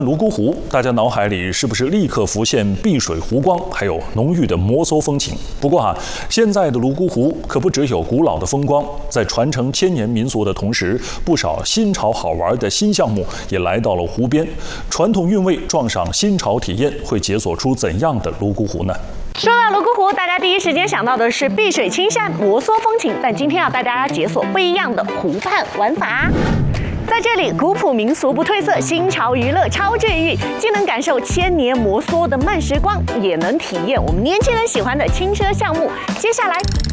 泸沽湖，大家脑海里是不是立刻浮现碧水湖光，还有浓郁的摩挲风情？不过现在的泸沽湖可不只有古老的风光，在传承千年民俗的同时，不少新潮好玩的新项目也来到了湖边。传统韵味撞上新潮体验，会解锁出怎样的泸沽湖呢？ 说到泸沽湖，大家第一时间想到的是碧水青山、摩挲风情，但今天要带大家解锁不一样的湖畔玩法。在这里，古朴民俗不褪色，新潮娱乐超治愈，既能感受千年摩挲的慢时光，也能体验我们年轻人喜欢的轻奢项目。接下来，